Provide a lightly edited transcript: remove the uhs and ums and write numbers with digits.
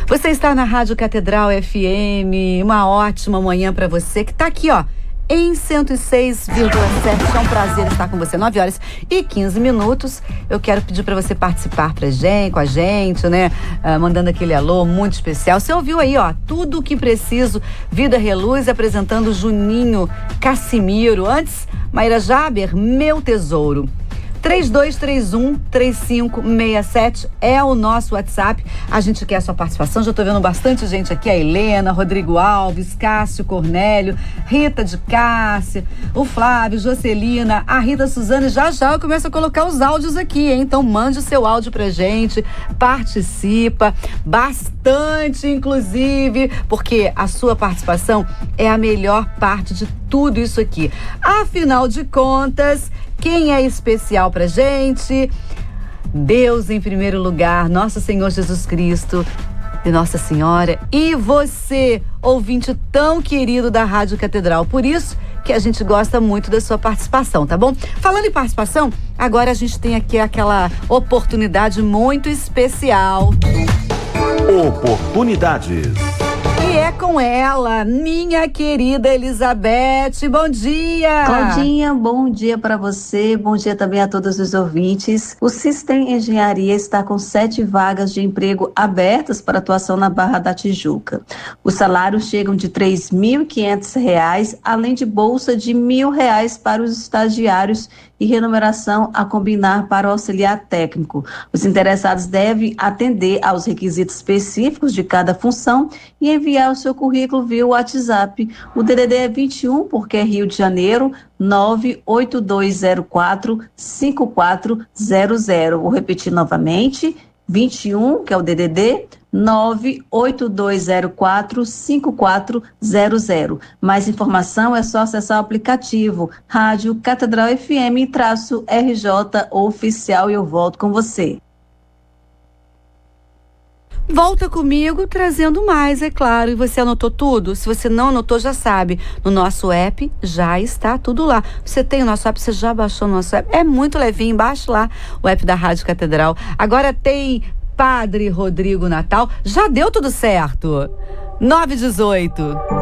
Você está na Rádio Catedral FM, uma ótima manhã para você que está aqui, ó, em 106,7. É um prazer estar com você. 9h15. Eu quero pedir para você participar com a gente, né? Mandando aquele alô muito especial. Você ouviu aí, ó, tudo o que preciso. Vida Reluz apresentando Juninho Cassimiro. Antes, Maíra Jaber, Meu Tesouro. 3231-3567 é o nosso WhatsApp. A gente quer a sua participação. Já tô vendo bastante gente aqui. A Helena, Rodrigo Alves, Cássio Cornélio, Rita de Cássia, o Flávio, Jocelina, a Rita Suzane. Já eu começo a colocar os áudios aqui, hein? Então mande o seu áudio pra gente. Participa bastante, inclusive, porque a sua participação é a melhor parte de tudo isso aqui. Afinal de contas, quem é especial pra gente? Deus em primeiro lugar, nosso Senhor Jesus Cristo e Nossa Senhora, e você, ouvinte tão querido da Rádio Catedral. Por isso que a gente gosta muito da sua participação, tá bom? Falando em participação, agora a gente tem aqui aquela oportunidade muito especial. Oportunidades. E é com ela, minha querida Elizabeth. Bom dia! Claudinha, bom dia para você, bom dia também a todos os ouvintes. O System Engenharia está com 7 vagas de emprego abertas para atuação na Barra da Tijuca. Os salários chegam de R$ 3.500, além de bolsa de R$ 1.000 para os estagiários e remuneração a combinar para o auxiliar técnico. Os interessados devem atender aos requisitos específicos de cada função e enviar o seu currículo via WhatsApp. O DDD é 21, porque é Rio de Janeiro, 98204-5400. Vou repetir novamente, 21, que é o DDD, 98204-5400. Mais informação é só acessar o aplicativo Rádio Catedral FM-RJ Oficial e eu volto com você. Volta comigo trazendo mais, é claro. E você anotou tudo? Se você não anotou, já sabe. No nosso app já está tudo lá. Você tem o nosso app, você já baixou o nosso app. É muito levinho, baixa lá o app da Rádio Catedral. Agora tem Padre Rodrigo Natal. Já deu tudo certo. 9h18.